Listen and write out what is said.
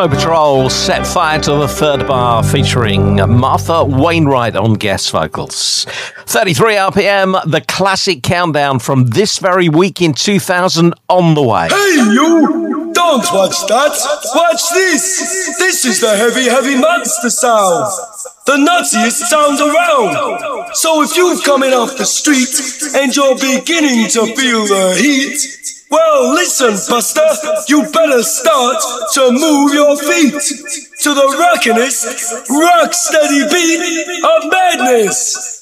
Snow Patrol set fire to the third bar featuring Martha Wainwright on guest vocals. 33 RPM, the classic countdown from this very week in 2000 on the way. Hey you! Don't watch that! Watch this! This is the heavy, heavy monster sound! The nuttiest sound around! So if you're coming off the street and you're beginning to feel the heat, well, listen, Buster, you better start to move your feet to the rockinest, rock-steady beat of madness.